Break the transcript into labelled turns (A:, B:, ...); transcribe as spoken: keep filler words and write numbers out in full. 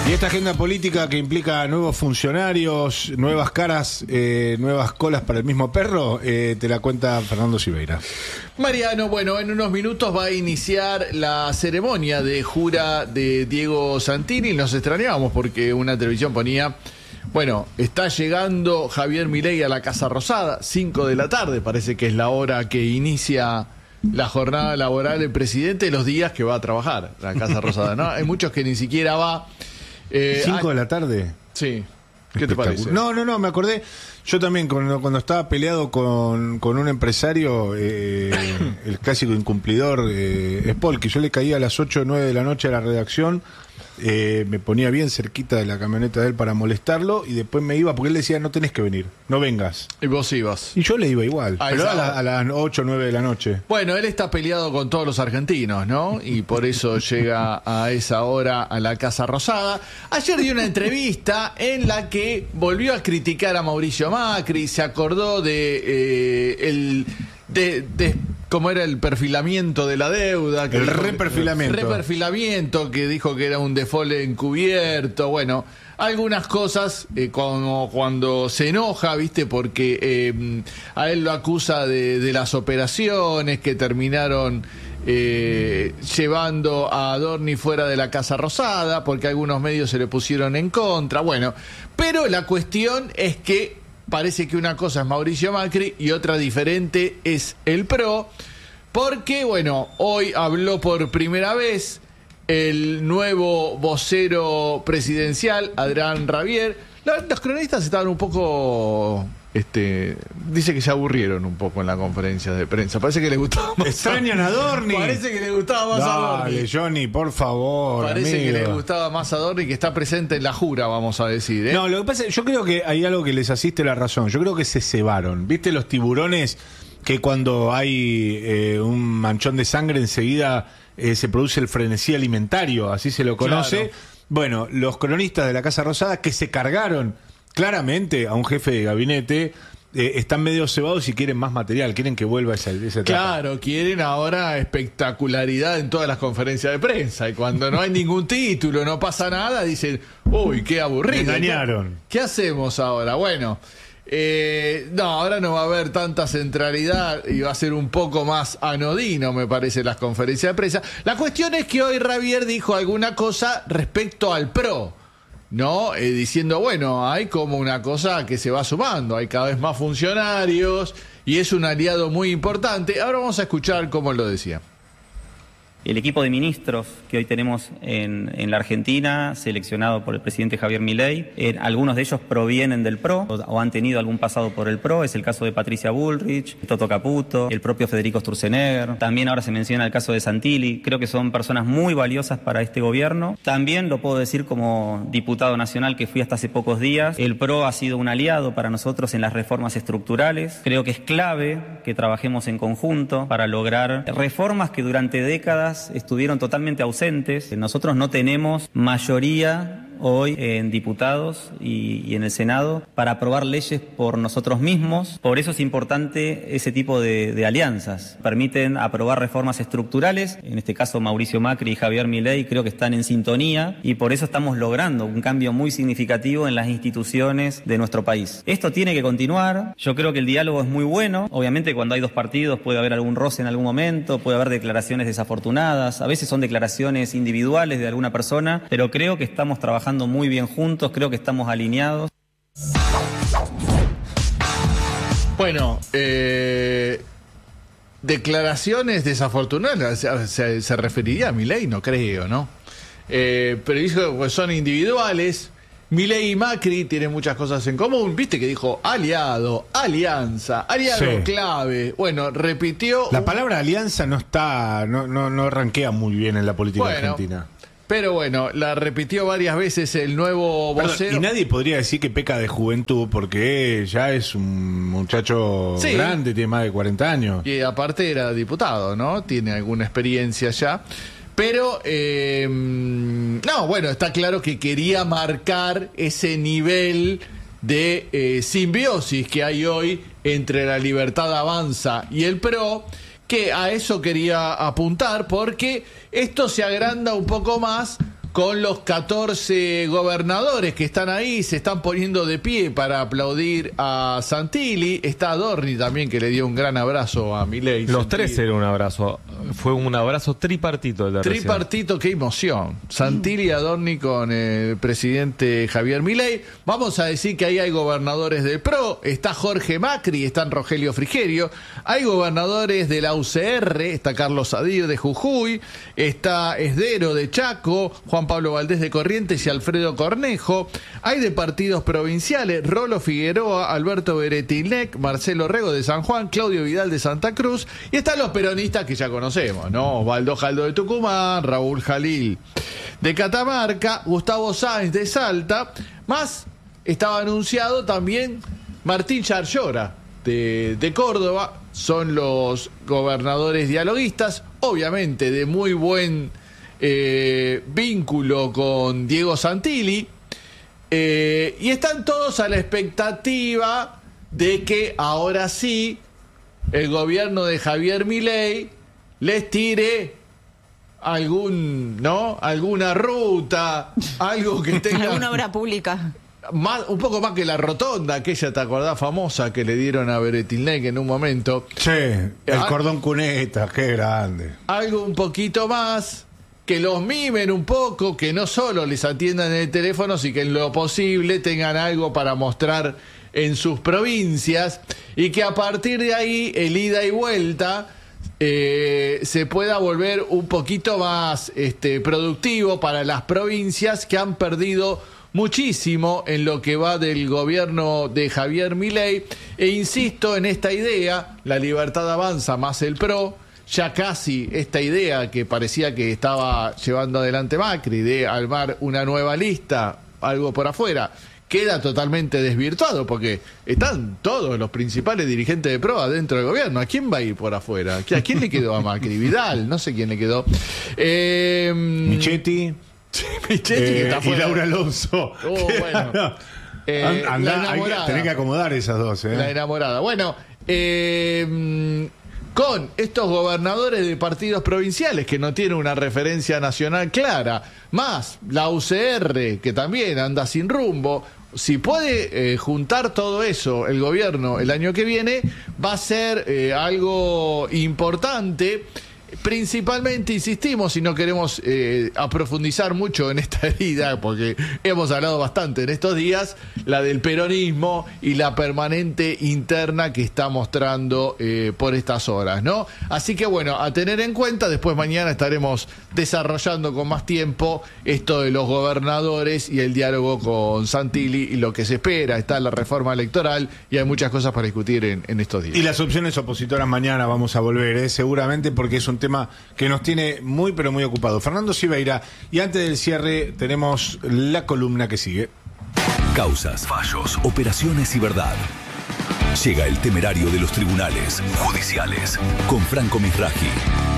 A: Y esta agenda política que implica nuevos funcionarios, nuevas caras, eh, nuevas colas para el mismo perro, eh, te la cuenta Fernando Silveira.
B: Mariano, bueno, en unos minutos va a iniciar la ceremonia de jura de Diego Santini. Nos extrañábamos porque una televisión ponía, bueno, está llegando Javier Milei a la Casa Rosada, cinco de la tarde, parece que es la hora que inicia la jornada laboral del presidente, los días que va a trabajar la Casa Rosada, ¿no? Hay muchos que ni siquiera va.
A: Eh, ¿Cinco de la tarde?
B: Sí. ¿Qué te parece?
A: No, no, no, me acordé. Yo también, cuando, cuando estaba peleado con, con un empresario, eh, el clásico incumplidor, eh, Spolky, yo le caía a las ocho o nueve de la noche a la redacción, eh, me ponía bien cerquita de la camioneta de él para molestarlo y después me iba, porque él decía, no tenés que venir, no vengas.
B: Y vos ibas.
A: Y yo le iba igual,
B: a
A: pero a, la, a las ocho o nueve de la noche.
B: Bueno, él está peleado con todos los argentinos, ¿no? Y por eso llega a esa hora a la Casa Rosada. Ayer dio una entrevista en la que volvió a criticar a Mauricio Macri, se acordó de eh, el de, de cómo era el perfilamiento de la deuda, que
A: el
B: dijo,
A: reperfilamiento.
B: Reperfilamiento, que dijo que era un default encubierto, bueno, algunas cosas, eh, como cuando se enoja, ¿viste? Porque eh, a él lo acusa de, de las operaciones que terminaron Eh, llevando a Adorni fuera de la Casa Rosada, porque algunos medios se le pusieron en contra, bueno, pero la cuestión es que parece que una cosa es Mauricio Macri y otra diferente es el PRO, porque, bueno, hoy habló por primera vez el nuevo vocero presidencial, Adrián Rabier. Los cronistas estaban un poco... Este, dice que se aburrieron un poco en la conferencia de prensa. Parece que le gustaba más.
A: Extrañan a Adorni.
B: Parece que le gustaba más
A: Dale,
B: a Adorni.
A: Johnny, por favor.
B: Parece
A: amigo.
B: que le gustaba más a Adorni, que está presente en la jura, vamos a decir, ¿eh?
A: No, lo que pasa es yo creo que hay algo que les asiste la razón. Yo creo que se cebaron. ¿Viste los tiburones que cuando hay eh, un manchón de sangre enseguida eh, se produce el frenesí alimentario? Así se lo conoce. Claro. Bueno, los cronistas de la Casa Rosada que se cargaron claramente a un jefe de gabinete, eh, están medio cebados y quieren más material, quieren que vuelva esa, esa etapa.
B: Claro, quieren ahora espectacularidad en todas las conferencias de prensa, y cuando no hay ningún título, no pasa nada, dicen, uy, qué aburrido.
A: Me engañaron.
B: ¿Qué, ¿Qué hacemos ahora? Bueno, eh, no, ahora no va a haber tanta centralidad y va a ser un poco más anodino, me parece, las conferencias de prensa. La cuestión es que hoy Rabier dijo alguna cosa respecto al PRO, ¿no? Eh, diciendo, bueno, hay como una cosa que se va sumando, hay cada vez más funcionarios y es un aliado muy importante. Ahora vamos a escuchar cómo lo decía.
C: El equipo de ministros que hoy tenemos en, en la Argentina, seleccionado por el presidente Javier Milei, eh, algunos de ellos provienen del PRO o, o han tenido algún pasado por el PRO. Es el caso de Patricia Bullrich, Toto Caputo, el propio Federico Sturzenegger. También ahora se menciona el caso de Santilli. Creo que son personas muy valiosas para este gobierno. También lo puedo decir como diputado nacional que fui hasta hace pocos días. El PRO ha sido un aliado para nosotros en las reformas estructurales. Creo que es clave que trabajemos en conjunto para lograr reformas que durante décadas estuvieron totalmente ausentes. Nosotros no tenemos mayoría hoy en diputados y, y en el Senado para aprobar leyes por nosotros mismos. Por eso es importante ese tipo de, de alianzas. Permiten aprobar reformas estructurales. En este caso Mauricio Macri y Javier Milei creo que están en sintonía y por eso estamos logrando un cambio muy significativo en las instituciones de nuestro país. Esto tiene que continuar. Yo creo que el diálogo es muy bueno. Obviamente cuando hay dos partidos puede haber algún roce en algún momento, puede haber declaraciones desafortunadas, a veces son declaraciones individuales de alguna persona, pero creo que estamos trabajando muy bien juntos, creo que estamos alineados.
B: Bueno, eh, declaraciones desafortunadas, se, se, se referiría a Milei, no creo, ¿no? Eh, pero dijo que pues, son individuales. Milei y Macri tienen muchas cosas en común, viste que dijo aliado, alianza, aliado sí. Clave. Bueno, repitió.
A: La palabra alianza no está, no, no, no ranquea muy bien en la política bueno, argentina.
B: Pero bueno, la repitió varias veces el nuevo vocero.
A: Perdón, y nadie podría decir que peca de juventud porque ya es un muchacho sí. grande, tiene más de cuarenta años.
B: Y aparte era diputado, ¿no? Tiene alguna experiencia ya. Pero, eh, no, bueno, está claro que quería marcar ese nivel de eh, simbiosis que hay hoy entre la Libertad Avanza y el PRO, que a eso quería apuntar porque esto se agranda un poco más con los catorce gobernadores que están ahí, se están poniendo de pie para aplaudir a Santilli. Está Adorni también, que le dio un gran abrazo a Milei.
D: Los tres era un abrazo, fue un abrazo tripartito el de recién.
B: Tripartito, qué emoción. Santilli y Adorni con el presidente Javier Milei. Vamos a decir que ahí hay gobernadores del P R O, está Jorge Macri, está Rogelio Frigerio, hay gobernadores de la U C R, está Carlos Sadir de Jujuy, está Esdero de Chaco, Juan Pablo Valdés de Corrientes y Alfredo Cornejo. Hay de partidos provinciales, Rolo Figueroa, Alberto Beretilnec, Marcelo Rego de San Juan, Claudio Vidal de Santa Cruz, y están los peronistas que ya conocemos, ¿no? Osvaldo Jaldo de Tucumán, Raúl Jalil de Catamarca, Gustavo Sáenz de Salta, más estaba anunciado también Martín Yarlora de, de Córdoba. Son los gobernadores dialoguistas, obviamente de muy buen eh, vínculo con Diego Santilli, eh, y están todos a la expectativa de que ahora sí el gobierno de Javier Milei les tire algún, ¿no? alguna ruta, algo que tenga
E: alguna obra pública.
B: Más, un poco más que la rotonda, aquella, ¿te acordás? Famosa que le dieron a Beretilnec en un momento.
A: Sí, el ah, cordón cuneta, qué grande.
B: Algo un poquito más, que los mimen un poco, que no solo les atiendan en el teléfono, sino que en lo posible tengan algo para mostrar en sus provincias, y que a partir de ahí el ida y vuelta eh, se pueda volver un poquito más este, productivo para las provincias que han perdido muchísimo en lo que va del gobierno de Javier Milei. E insisto en esta idea, la Libertad Avanza más el P R O, ya casi esta idea que parecía que estaba llevando adelante Macri de armar una nueva lista, algo por afuera, queda totalmente desvirtuado, porque están todos los principales dirigentes de P R O adentro del gobierno. ¿A quién va a ir por afuera? ¿A quién le quedó a Macri? Vidal, no sé quién le quedó. Eh,
A: Michetti.
B: Michetti,
A: eh,
B: que está fuera.
A: Y Laura Alonso.
B: Oh, bueno. Eh,
A: Andá,
B: la enamorada.
A: Hay que, tenés que acomodar esas dos, ¿eh?
B: La enamorada. Bueno, eh, con estos gobernadores de partidos provinciales que no tienen una referencia nacional clara, más la U C R, que también anda sin rumbo, si puede eh, juntar todo eso el gobierno el año que viene, va a ser eh, algo importante. Principalmente, insistimos, y no queremos eh, a profundizar mucho en esta herida, porque hemos hablado bastante en estos días, la del peronismo y la permanente interna que está mostrando eh, por estas horas, ¿no? Así que bueno, a tener en cuenta, después mañana estaremos desarrollando con más tiempo esto de los gobernadores y el diálogo con Santilli y lo que se espera. Está la reforma electoral y hay muchas cosas para discutir en, en estos días.
A: Y las opciones opositoras mañana vamos a volver, ¿eh? Seguramente, porque es un tema que nos tiene muy pero muy ocupado. Fernando Silveira, y antes del cierre tenemos la columna que sigue.
F: Causas, fallos, operaciones y verdad. Llega el temerario de los tribunales judiciales con Franco Misraji.